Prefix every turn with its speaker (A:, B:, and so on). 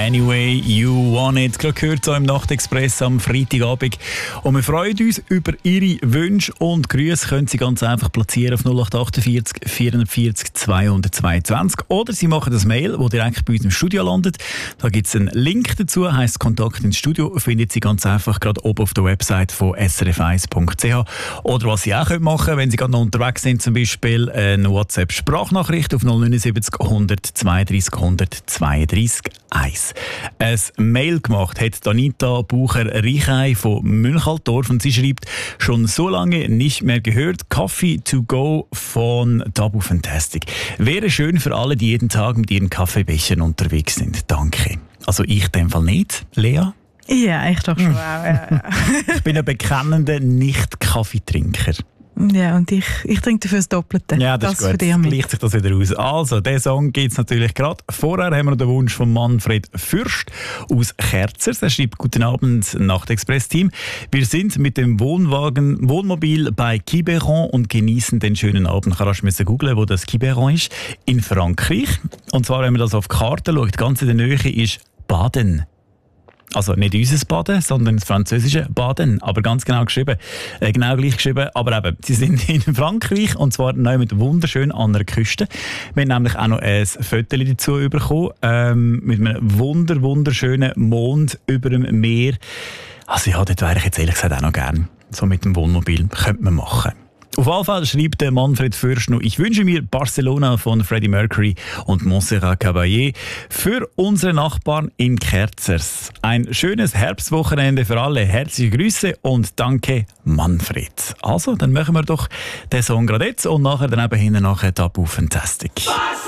A: Anyway You Want It. Gerade gehört so im Nachtexpress am Freitagabend. Und wir freuen uns über Ihre Wünsche und Grüße. Können Sie ganz einfach platzieren auf 0848 440 222. Oder Sie machen das Mail, das direkt bei uns im Studio landet. Da gibt es einen Link dazu, heisst Kontakt ins Studio. Findet Sie ganz einfach gerade oben auf der Website von srf1.ch. Oder was Sie auch machen können, wenn Sie gerade noch unterwegs sind, zum Beispiel eine WhatsApp-Sprachnachricht auf 079 132 132 1. Ein Mail gemacht hat Anita Bucher-Reichei von Münchaltorf und sie schreibt, schon so lange nicht mehr gehört, Coffee to go von Tabu Fantastic. Wäre schön für alle, die jeden Tag mit ihren Kaffeebechern unterwegs sind. Danke. Also ich in dem Fall nicht, Lea?
B: Ja, ich doch schon auch. Ja.
A: Ich bin ein bekennender Nicht-Kaffeetrinker.
B: Ja, und ich trinke dafür das Doppelte.
A: Ja, das ist gut. Gleicht sich das wieder aus. Also, den Song gibt es natürlich gerade. Vorher haben wir noch den Wunsch von Manfred Fürst aus Kerzers. Er schreibt, guten Abend, Nachtexpress-Team. Wir sind mit dem Wohnmobil bei Quiberon und genießen den schönen Abend. Kannst du googeln, wo das Quiberon ist? In Frankreich. Und zwar, wenn man das auf die Karte schaut, ganz in der Nähe ist Baden. Also nicht unser Baden, sondern das französische Baden. Aber ganz genau geschrieben. Genau gleich geschrieben. Aber eben, sie sind in Frankreich und zwar neu mit wunderschön an der Küste. Wir haben nämlich auch noch ein Foto dazu bekommen. Mit einem wunderschönen Mond über dem Meer. Also ja, dort wäre ich jetzt ehrlich gesagt auch noch gern. So mit dem Wohnmobil könnte man machen. Auf jeden Fall schreibt der Manfred Fürst noch, ich wünsche mir Barcelona von Freddie Mercury und Montserrat Caballé für unsere Nachbarn in Kerzers. Ein schönes Herbstwochenende für alle. Herzliche Grüße und danke, Manfred. Also, dann machen wir doch den Song gerade jetzt und nachher dann eben hinten nachher Tabu Fantastic.